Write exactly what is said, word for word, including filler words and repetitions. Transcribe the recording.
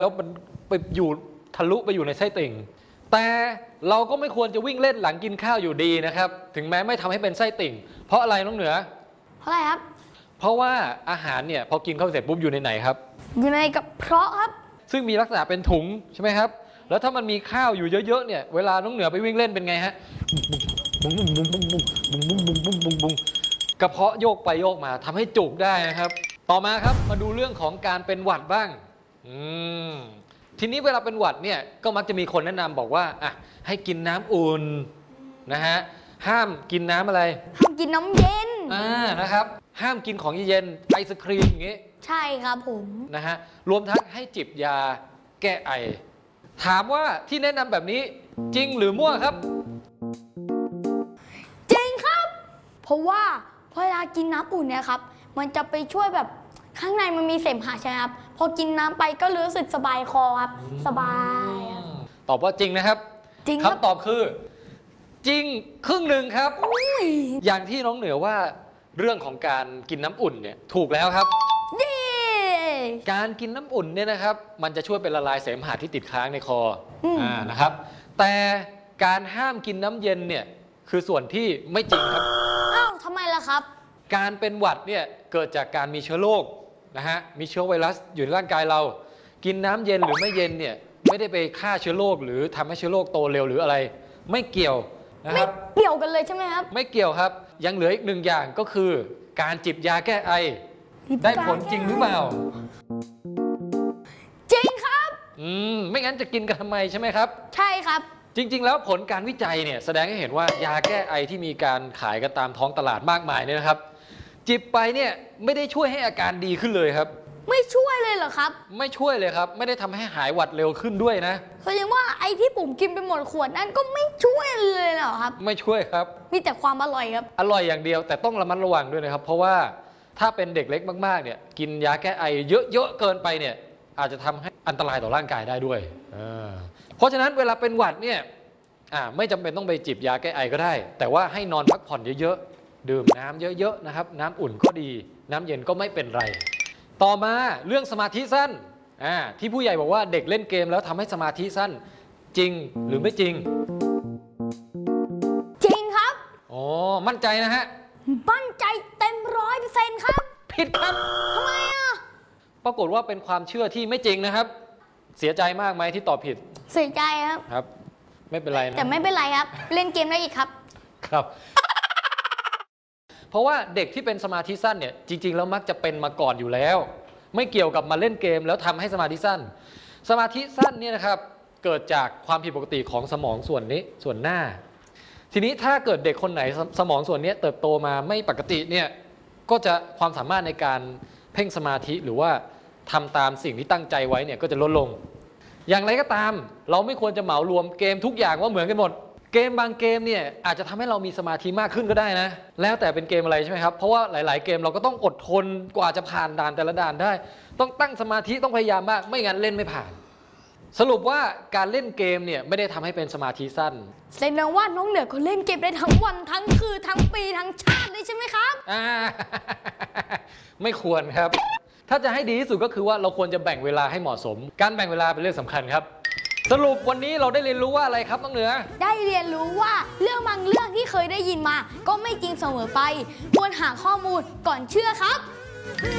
แล้วมันไปอยู่ทะลุไปอยู่ในไส้ติ่งแต่เราก็ไม่ควรจะวิ่งเล่นหลังกินข้าวอยู่ดีนะครับถึงแม้ไม่ทำให้เป็นไส้ติ่งเพราะอะไรน้องเหนือเพราะอะไรครับเพราะว่าอาหารเนี่ยพอกินเข้าเสร็จปุ๊บอยู่ในไหนครับอยู่ในกระเพาะครับซึ่งมีลักษณะเป็นถุงใช่ไหมครับแล้วถ้ามันมีข้าวอยู่เยอะๆเนี่ยเวลาน้องเหนือไปวิ่งเล่นเป็นไงฮะบุ้งบุ้งบุ้งบุ้งบุ้งบุ้งบุ้งบุ้งบุ้งบุ้งบุ้งกระเพาะโยกไปโยกมาทำให้จุกได้นะครับต่อมาครับมาดูเรื่องของการเป็นหวัดบ้างอืมทีนี้เวลาเป็นหวัดเนี่ยก็มักจะมีคนแนะนำบอกว่าอ่ะให้กินน้ำอุ่นนะฮะห้ามกินน้ำอะไรห้ามกินน้ำเย็นอ่านะครับห้ามกินของเย็นไอศครีมอย่างงี้ใช่ครับผมนะฮะรวมทั้งให้จิบยาแก้ไอถามว่าที่แนะนำแบบนี้จริงหรือมั่วครับจริงครับเพราะว่าเวลากินน้ำอุ่นเนี่ยครับมันจะไปช่วยแบบข้างในมันมีเสมหะใช่ไหมครับพอกินน้ำไปก็รู้สึกสบายคอครับสบายตอบว่าจริงนะครับจริงคำตอบคือจริงครึ่งหนึ่งครับอย่างที่น้องเหนือว่าเรื่องของการกินน้ำอุ่นเนี่ยถูกแล้วครับการกินน้ำอุ่นเนี่ยนะครับมันจะช่วยเป็นละลายเสมหะที่ติดค้างในคออ่านะครับแต่การห้ามกินน้ำเย็นเนี่ยคือส่วนที่ไม่จริงครับอ้าวทำไมล่ะครับการเป็นหวัดเนี่ยเกิดจากการมีเชื้อโรคนะฮะมีเชื้อไวรัสอยู่ในร่างกายเรากินน้ำเย็นหรือไม่เย็นเนี่ยไม่ได้ไปฆ่าเชื้อโรคหรือทำให้เชื้อโรคโตเร็วหรืออะไรไม่เกี่ยวนะครับไม่เกี่ยวกันเลยใช่ไหมครับไม่เกี่ยวครับยังเหลืออีกหนึ่งอย่างก็คือการจิบยาแก้ไอได้ผลจริงหรือเปล่าจริงครับอืมไม่งั้นจะกินกันทำไมใช่ไหมครับใช่ครับจริงๆแล้วผลการวิจัยเนี่ยแสดงให้เห็นว่ายาแก้ไอที่มีการขายกันตามท้องตลาดมากมายเนี่ยนะครับจิบไปเนี่ยไม่ได้ช่วยให้อาการดีขึ้นเลยครับไม่ช่วยเลยเหรอครับไม่ช่วยเลยครับไม่ได้ทำให้หายหวัดเร็วขึ้นด้วยนะแสดงว่าไอ้ที่ผมกินไปหมดขวดนั้นก็ไม่ช่วยเลยเหรอครับไม่ช่วยครับมีแต่ความอร่อยครับอร่อยอย่างเดียวแต่ต้องระมัดระวังด้วยนะครับเพราะว่าถ้าเป็นเด็กเล็กมากๆเนี่ยกินยาแก้ไอเยอะๆเกินไปเนี่ยอาจจะทำให้อันตรายต่อร่างกายได้ด้วยเพราะฉะนั้นเวลาเป็นหวัดเนี่ยไม่จำเป็นต้องไปจิบยาแก้ไอก็ได้แต่ว่าให้นอนพักผ่อนเยอะๆดื่มน้ำเยอะๆนะครับน้ำอุ่นก็ดีน้ำเย็นก็ไม่เป็นไรต่อมาเรื่องสมาธิสั้นที่ผู้ใหญ่บอกว่าเด็กเล่นเกมแล้วทำให้สมาธิสั้นจริงหรือไม่จริงจริงครับอ๋อมั่นใจนะฮะมั่นใจเต็มร้อยเปอร์เซ็นต์ครับผิดครับทำไมอ่ะปรากฏว่าเป็นความเชื่อที่ไม่จริงนะครับเสียใจมากไหมที่ตอบผิดเสียใจครับครับไม่เป็นไรนะแต่ไม่เป็นไรครับเล่นเกมได้อีกครับครับเพราะว่าเด็กที่เป็นสมาธิสั้นเนี่ยจริงๆแล้วมักจะเป็นมาก่อนอยู่แล้วไม่เกี่ยวกับมาเล่นเกมแล้วทำให้สมาธิสั้นสมาธิสั้นเนี่ยนะครับเกิดจากความผิดปกติของสมองส่วนนี้ส่วนหน้าทีนี้ถ้าเกิดเด็กคนไหนสมองส่วนนี้เติบโตมาไม่ปกติเนี่ยก็จะความสามารถในการเพ่งสมาธิหรือว่าทำตามสิ่งที่ตั้งใจไว้เนี่ยก็จะลดลงอย่างไรก็ตามเราไม่ควรจะเหมารวมเกมทุกอย่างว่าเหมือนกันหมดเกมบางเกมเนี่ยอาจจะทำให้เรามีสมาธิมากขึ้นก็ได้นะแล้วแต่เป็นเกมอะไรใช่ไหมครับเพราะว่าหลายๆเกมเราก็ต้องอดทนกว่าจะผ่านด่านแต่ละด่านได้ต้องตั้งสมาธิต้องพยายามมากไม่งั้นเล่นไม่ผ่านสรุปว่าการเล่นเกมเนี่ยไม่ได้ทำให้เป็นสมาธิสั้นแสดงว่าน้องเหนือก็เล่นเกมได้ทั้งวันทั้งคืนทั้งปีทั้งชาติได้ใช่ไหมครับอ่า ไม่ควรครับถ้าจะให้ดีที่สุดก็คือว่าเราควรจะแบ่งเวลาให้เหมาะสมการแบ่งเวลาเป็นเรื่องสำคัญครับสรุปวันนี้เราได้เรียนรู้ว่าอะไรครับน้องเหนือได้เรียนรู้ว่าเรื่องบางเรื่องที่เคยได้ยินมาก็ไม่จริงเสมอไปควรหาข้อมูลก่อนเชื่อครับ